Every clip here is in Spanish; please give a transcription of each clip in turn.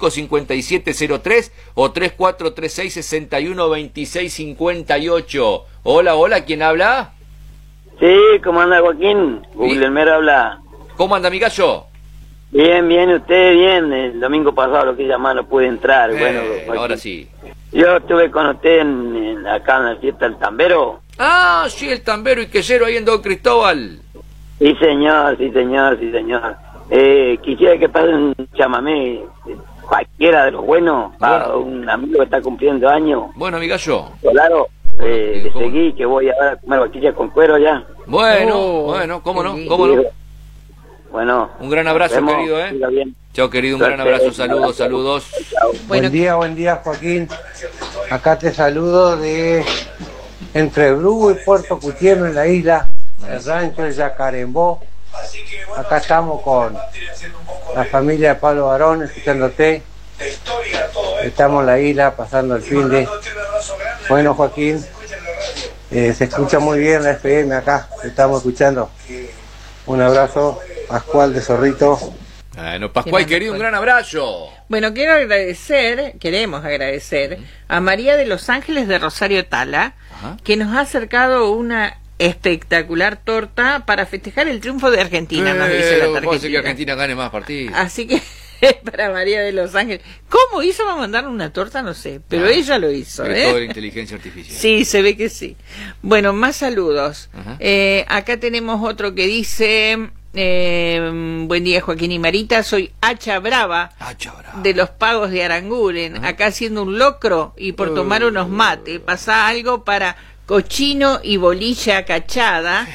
355703 o 3436-612658. Hola, hola, ¿quién habla? Sí, ¿cómo anda, Joaquín? Google Mero habla. ¿Cómo anda, mi gallo? Bien, bien, usted bien. El domingo pasado lo que llamaba no pude entrar. Bueno, Joaquín, ahora sí. yo estuve con usted acá en la fiesta del Tambero. Ah, sí, el tambero y quesero ahí en Don Cristóbal. Sí, señor, sí, señor, sí, señor. Quisiera que pase un chamamé, cualquiera de los buenos, para un amigo que está cumpliendo años. Bueno, mi gallo. Claro, le seguí que voy a comer vaquilla con cuero ya. Bueno, bueno, cómo no, cómo no. Bueno, un gran abrazo, querido, Chao, querido, un gran abrazo, saludos, saludos. Bueno, buen día, Joaquín. Acá te saludo de entre Brugo y Puerto Cutieno, en la isla, el rancho de Yacarembó. Acá estamos con la familia de Pablo Barón, escuchándote. Estamos en la isla, pasando el fin de... Bueno, Joaquín, se escucha muy bien la FM acá, estamos escuchando. Un abrazo, Pascual de Zorrito. Bueno, Pascual, querido, un gran abrazo. Bueno, queremos agradecer a María de los Ángeles de Rosario Tala, que nos ha acercado una espectacular torta para festejar el triunfo de Argentina, nos dice la tarjetita. Puede ser que Argentina gane más partidos. Así que para María de los Ángeles. ¿Cómo hizo para mandar una torta? No sé, pero ella lo hizo. Todo la inteligencia artificial. Sí, se ve que sí. Bueno, más saludos. Acá tenemos otro que dice... buen día, Joaquín y Marita, soy Hacha Brava, de los Pagos de Aranguren, acá haciendo un locro y por tomar unos mates. Pasa algo para Cochino y Bolilla Cachada,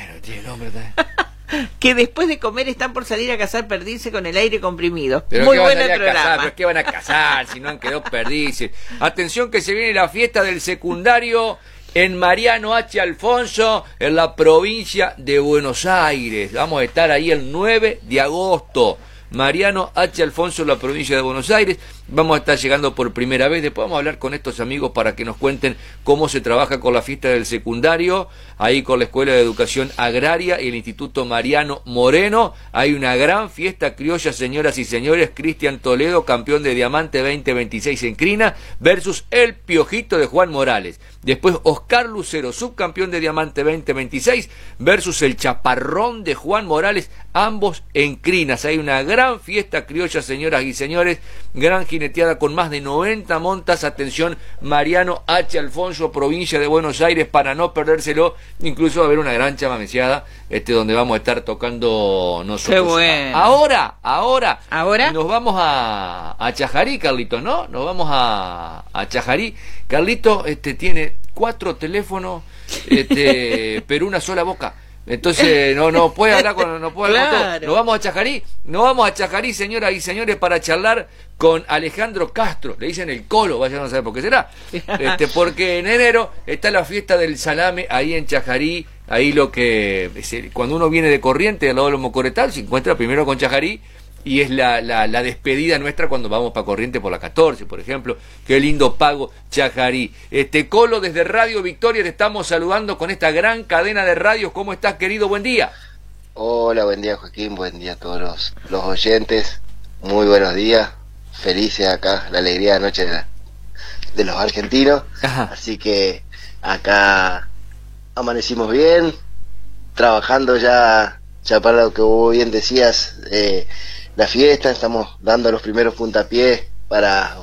que después de comer están por salir a cazar perdices con el aire comprimido. Pero muy bueno el programa. ¿Pero qué van a cazar si no han quedado perdices? Atención que se viene la fiesta del secundario en Mariano H. Alfonso, en la provincia de Buenos Aires. Vamos a estar ahí el 9 de agosto. Mariano H. Alfonso, en la provincia de Buenos Aires. Vamos a estar llegando por primera vez. Después vamos a hablar con estos amigos para que nos cuenten cómo se trabaja con la fiesta del secundario, ahí con la Escuela de Educación Agraria y el Instituto Mariano Moreno. Hay una gran fiesta criolla, señoras y señores. Cristian Toledo, campeón de Diamante 2026 en Crina, versus el Piojito de Juan Morales. Después Oscar Lucero, subcampeón de Diamante 2026, versus el Chaparrón de Juan Morales, ambos en Crinas. Hay una gran fiesta criolla, señoras y señores, gran jineteada con más de 90 montas. Atención, Mariano H. Alfonso, provincia de Buenos Aires, para no perdérselo. Incluso va a haber una gran chamameciada, donde vamos a estar tocando nosotros. Qué bueno. Ahora nos vamos a Chajarí, Carlito, ¿no? Nos vamos a Chajarí. Carlito tiene 4 teléfonos, pero una sola boca. Entonces no puede hablar con todo. Nos vamos a Chajarí, señoras y señores, para charlar con Alejandro Castro. Le dicen el Colo, vayan a saber por qué será. Porque en enero está la fiesta del salame ahí en Chajarí. Ahí cuando uno viene de Corrientes, al lado de los Mocoretal, se encuentra primero con Chajarí. Y es la despedida nuestra cuando vamos para Corrientes por la 14, por ejemplo. Qué lindo pago, Chajarí. Colo, desde Radio Victoria te estamos saludando con esta gran cadena de radios. ¿Cómo estás, querido? Buen día. Hola, buen día, Joaquín. Buen día a todos los oyentes. Muy buenos días. Felices acá, la alegría de la noche de los argentinos. Así que acá amanecimos bien, trabajando ya para lo que vos bien decías, la fiesta. Estamos dando los primeros puntapiés para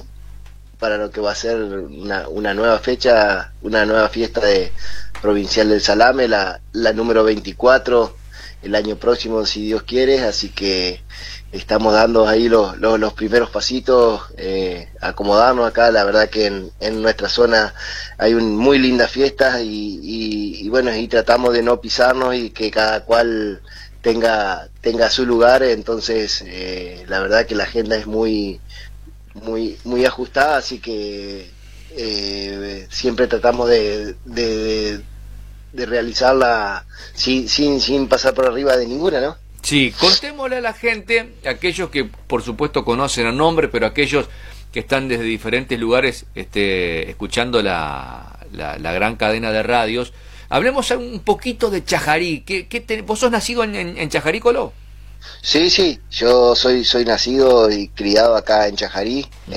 lo que va a ser una nueva fecha, una nueva fiesta provincial del salame, la número 24, el año próximo, si Dios quiere. Así que estamos dando ahí los primeros pasitos, acomodarnos acá. La verdad que en nuestra zona hay muy lindas fiestas y bueno, y tratamos de no pisarnos y que cada cual tenga su lugar. Entonces la verdad que la agenda es muy ajustada, así que siempre tratamos de realizarla sin pasar por arriba de ninguna, ¿no? Sí, contémosle a la gente, aquellos que por supuesto conocen el nombre, pero aquellos que están desde diferentes lugares escuchando la gran cadena de radios. Hablemos un poquito de Chajarí. ¿Vos sos nacido en Chajarí, Colo? Sí, yo soy nacido y criado acá en Chajarí,